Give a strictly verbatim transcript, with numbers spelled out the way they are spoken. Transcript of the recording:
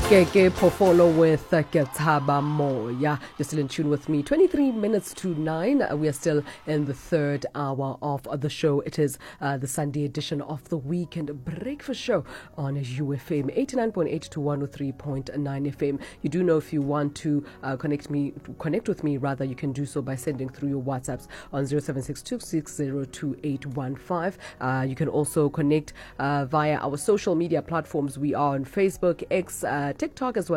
Keke Pofolo with uh, Ketaba Moya. You're still in tune with me. twenty-three minutes to nine. Uh, we are still in the third hour of uh, the show. It is uh, the Sunday edition of the Weekend Breakfast Show on U F M eighty-nine point eight to one oh three point nine F M. You do know if you want to uh, connect me, connect with me rather, you can do so by sending through your WhatsApps on zero seven six two six zero two eight one five. Uh, you can also connect uh, via our social media platforms. We are on Facebook, X, uh, TikTok as well